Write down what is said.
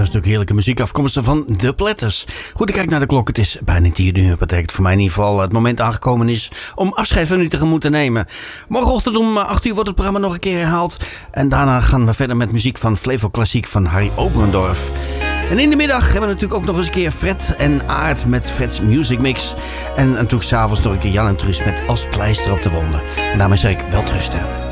stuk heerlijke muziek afkomstig van The Platters. Goed, ik kijk naar de klok. Het is bijna 10 uur. Dat betekent voor mij in ieder geval het moment aangekomen is om afscheid van u tegemoet te nemen. Morgenochtend om 8 uur wordt het programma nog een keer herhaald. En daarna gaan we verder met muziek van Flevo Klassiek van Harry Oberendorf. En in de middag hebben we natuurlijk ook nog eens een keer Fred en Aart met Fred's Music Mix. En natuurlijk s'avonds nog een keer Jan en Truus met Als pleister op de wonden. En daarmee zeg ik welterusten.